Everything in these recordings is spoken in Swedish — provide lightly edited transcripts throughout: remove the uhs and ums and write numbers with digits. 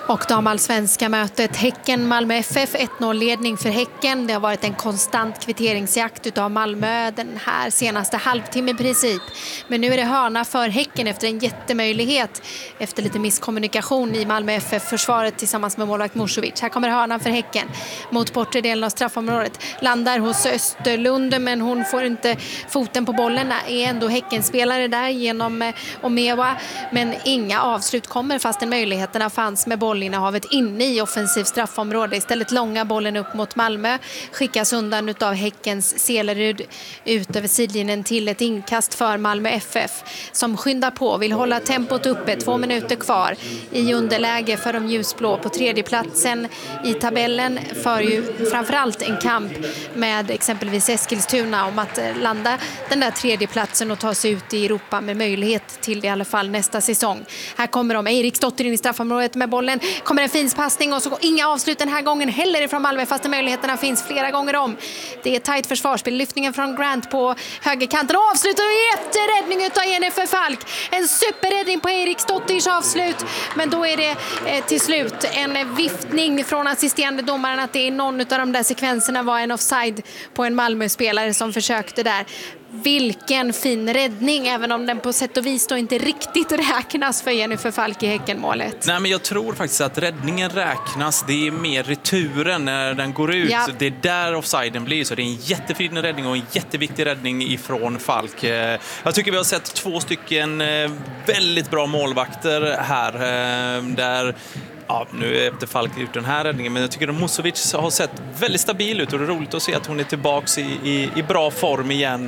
Och damallsvenska mötet Häcken-Malmö FF, 1-0-ledning för Häcken. Det har varit en konstant kvitteringsjakt utav Malmö den här senaste halvtimme i princip. Men nu är det hörna för Häcken efter en jättemöjlighet. Efter lite misskommunikation i Malmö FF-försvaret tillsammans med målvakt Musovic. Här kommer hörnan för Häcken mot bortre delen av straffområdet. Landar hos Österlund, men hon får inte foten på bollen. Är ändå Häcken-spelare där genom Omewa. Men inga avslut kommer fastän möjligheterna fanns med bollinnehavet inne i offensiv straffområde. Istället långa bollen upp mot Malmö. Skickas undan utav Häckens Selerud ut över sidlinjen till ett inkast för Malmö FF. Som skyndar på, vill hålla tempot uppe. 2 minuter kvar i underläge för de ljusblå. På tredje platsen i tabellen för ju framförallt en kamp med exempelvis Eskilstuna om att landa den där tredje platsen och ta sig ut i Europa med möjlighet till det i alla fall nästa säsong. Här kommer de. Eriksdotter in i straffområdet med bollen. Kommer en fin passning och så går inga avslut den här gången heller ifrån Malmö fast möjligheterna finns flera gånger om. Det är tajt försvarsspel. Lyftningen från Grant på högerkanten och avslutar och jätteräddning utav Jennifer Falk. En superräddning på Eriksdotters avslut. Men då är det till slut en viftning från assisterande domaren att det är någon av de där sekvenserna var en offside på en Malmö-spelare som försökte där. Vilken fin räddning, även om den på sätt och vis då inte riktigt räknas för Jennifer Falk i Häckenmålet. Nej, men jag tror faktiskt att räddningen räknas. Det är mer returen när den går ut. Ja. Det är där offsiden blir. Så det är en jättefin räddning och en jätteviktig räddning ifrån Falk. Jag tycker vi har sett 2 stycken väldigt bra målvakter här. Där... Ja, nu är efter Falk ut den här räddningen, men jag tycker att Musovic har sett väldigt stabil ut och det är roligt att se att hon är tillbaka i bra form igen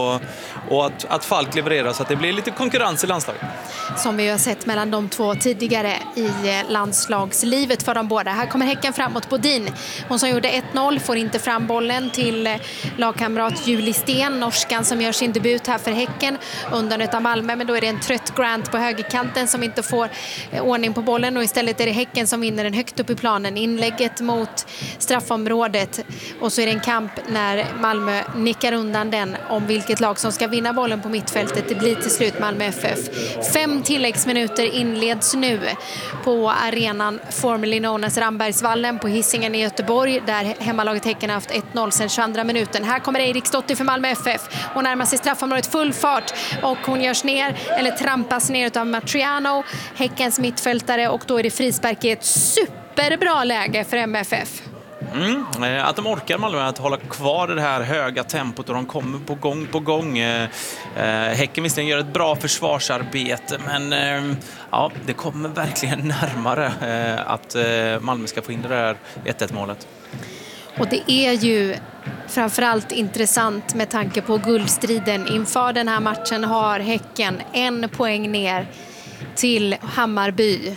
och att Falk levererar så att det blir lite konkurrens i landslaget. Som vi har sett mellan de två tidigare i landslagslivet för de båda. Här kommer Häcken framåt. Bodin, hon som gjorde 1-0, får inte fram bollen till lagkamrat Julie Sten, norskan som gör sin debut här för Häcken undan utav Malmö, men då är det en trött Grant på högerkanten som inte får ordning på bollen och istället är det Häcken som vinner den högt upp i planen. Inlägget mot straffområdet och så är det en kamp när Malmö nickar undan den om vilket lag som ska vinna bollen på mittfältet. Det blir till slut Malmö FF. 5 tilläggsminuter inleds nu på arenan formerly known as Rambergsvallen på Hisingen i Göteborg där hemmalaget Häcken har haft 1-0 sedan 22 minuten. Här kommer Eriksdotter för Malmö FF. Hon närmar sig straffområdet full fart och hon görs ner eller trampas ner av Matriano, Häckens mittfältare, och då är det frispark i ett superbra läge för MFF. Att de orkar Malmö att hålla kvar det här höga tempot och de kommer på gång. Häcken visserligen gör ett bra försvarsarbete, men ja, det kommer verkligen närmare att Malmö ska få in det där 1-1 målet. Och det är ju framförallt intressant med tanke på guldstriden. Inför den här matchen har Häcken 1 poäng ner till Hammarby.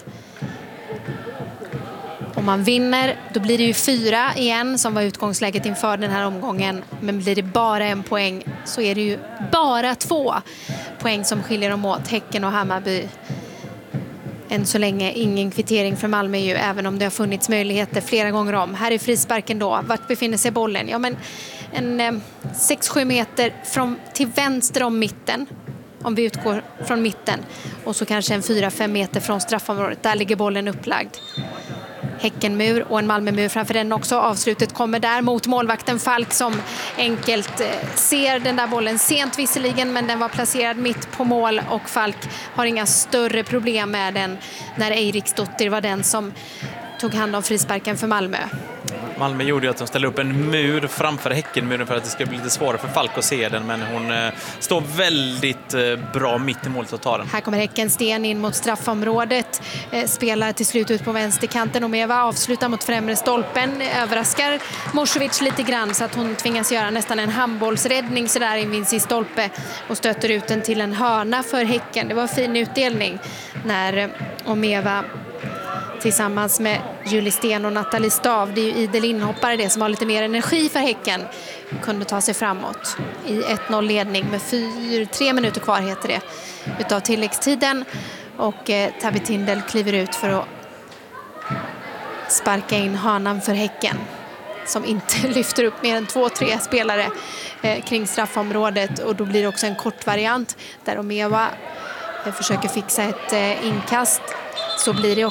Om man vinner, då blir det ju 4 igen som var utgångsläget inför den här omgången. Men blir det bara 1 poäng så är det ju bara 2 poäng som skiljer dem åt, Häcken och Hammarby. Än så länge ingen kvittering för Malmö ju, även om det har funnits möjligheter flera gånger om. Här är frisparken då. Vart befinner sig bollen? Ja, men en 6-7 meter till vänster om mitten. Om vi utgår från mitten. Och så kanske en 4-5 meter från straffområdet. Där ligger bollen upplagd. Häckenmur och en Malmömur framför den också. Avslutet kommer där mot målvakten Falk som enkelt ser den där bollen sent visserligen, men den var placerad mitt på mål och Falk har inga större problem med den när Eriksdotter var den som tog hand om frisparken för Malmö. Malmö gjorde ju att de ställde upp en mur framför Häckenmuren för att det skulle bli lite svårare för Falk att se den, men hon står väldigt bra mitt i målet att ta den. Här kommer Häcken Sten in mot straffområdet, spelar till slut ut på vänsterkanten och Meva avslutar mot främre stolpen, överraskar Musovic lite grann så att hon tvingas göra nästan en handbollsräddning så där in vid sin stolpe och stöter ut den till en hörna för Häcken. Det var en fin utdelning när Omeva tillsammans med Julie Sten och Nathalie Stav, det är ju idel inhoppare det som har lite mer energi för Häcken, kunde ta sig framåt i 1-0-ledning med 3 minuter kvar heter det utav tilläggstiden, och Tabby Tindel kliver ut för att sparka in hörnan för Häcken som inte lyfter upp mer än 2-3 spelare kring straffområdet, och då blir det också en kort variant där Omeva försöker fixa ett inkast. Så blir det